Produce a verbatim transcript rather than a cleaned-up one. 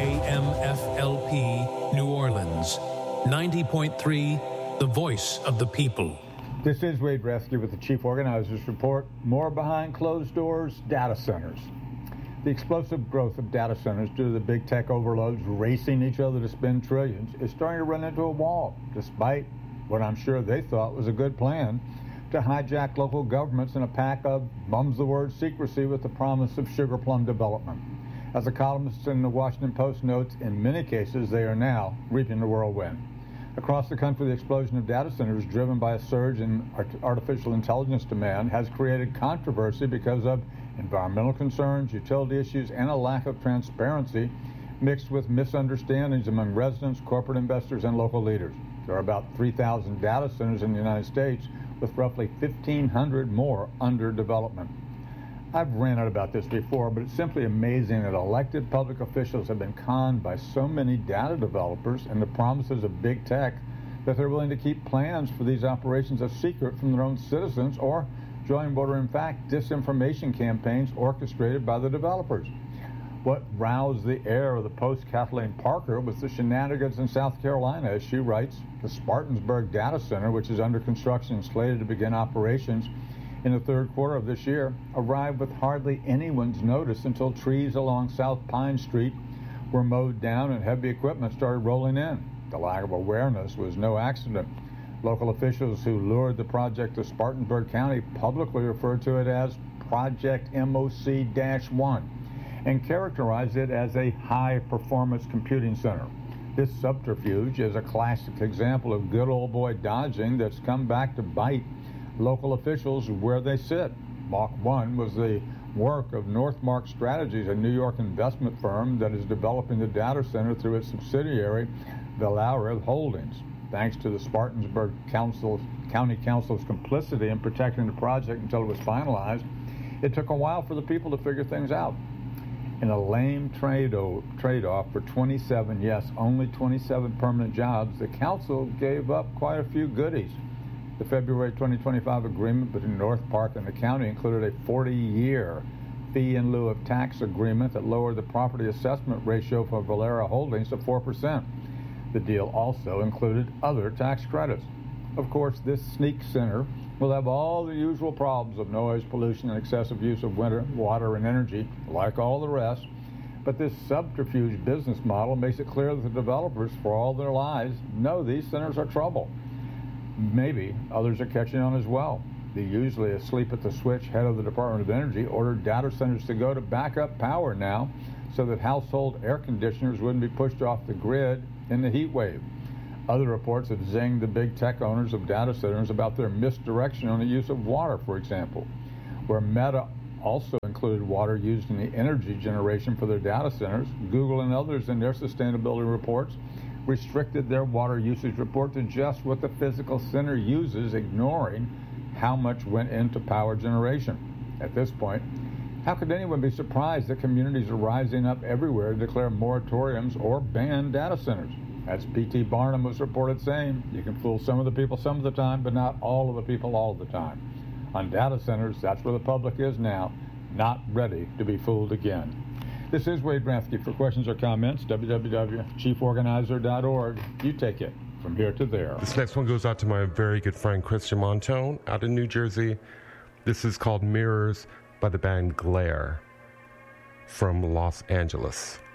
M F L P, New Orleans. ninety point three, the voice of the people. This is Wade Rescue with the Chief Organizers Report. More behind closed doors, data centers. The explosive growth of data centers due to the big tech overloads racing each other to spend trillions is starting to run into a wall, despite what I'm sure they thought was a good plan to hijack local governments in a pack of, bums the word, secrecy with the promise of sugar plum development. As a columnist in the Washington Post notes, in many cases they are now reaping the whirlwind. Across the country, the explosion of data centers driven by a surge in art- artificial intelligence demand has created controversy because of environmental concerns, utility issues, and a lack of transparency mixed with misunderstandings among residents, corporate investors, and local leaders. There are about three thousand data centers in the United States, with roughly fifteen hundred more under development. I've ranted about this before, but it's simply amazing that elected public officials have been conned by so many data developers and the promises of big tech that they're willing to keep plans for these operations a secret from their own citizens or join what are in fact disinformation campaigns orchestrated by the developers. What roused the heir of the post-Kathleen Parker was the shenanigans in South Carolina. As she writes, the Spartanburg Data Center, which is under construction and slated to begin operations in the third quarter of this year, arrived with hardly anyone's notice until trees along South Pine Street were mowed down and heavy equipment started rolling in. The lack of awareness was no accident. Local officials who lured the project to Spartanburg County publicly referred to it as Project M O C one and characterized it as a high-performance computing center. This subterfuge is a classic example of good old boy dodging that's come back to bite local officials where they sit. Mach one was the work of Northmark Strategies, a New York investment firm that is developing the data center through its subsidiary, Valera Holdings. Thanks to the Spartanburg Council, County Council's complicity in protecting the project until it was finalized, it took a while for the people to figure things out. In a lame trade-o- trade-off for twenty-seven, yes, only twenty-seven permanent jobs, the council gave up quite a few goodies. The February twenty twenty-five agreement between North Park and the county included a forty-year fee in lieu of tax agreement that lowered the property assessment ratio for Valera Holdings to four percent. The deal also included other tax credits. Of course, this sneak center will have all the usual problems of noise, pollution, and excessive use of winter, water and energy, like all the rest. But this subterfuge business model makes it clear that the developers, for all their lies, know these centers are trouble. Maybe others are catching on as well. The usually asleep at the switch head of the Department of Energy ordered data centers to go to backup power now so that household air conditioners wouldn't be pushed off the grid in the heat wave. Other reports have zinged the big tech owners of data centers about their misdirection on the use of water, for example, where Meta also included water used in the energy generation for their data centers. Google and others in their sustainability reports restricted their water usage report to just what the physical center uses, ignoring how much went into power generation. At this point, how could anyone be surprised that communities are rising up everywhere to declare moratoriums or ban data centers? As P T Barnum was reported saying, you can fool some of the people some of the time, but not all of the people all the time. On data centers, that's where the public is now, not ready to be fooled again. This is Wade Rathke. For questions or comments, w w w dot chief organizer dot org. You take it from here to there. This next one goes out to my very good friend Christian Montone out in New Jersey. This is called Mirrors by the band Glare from Los Angeles.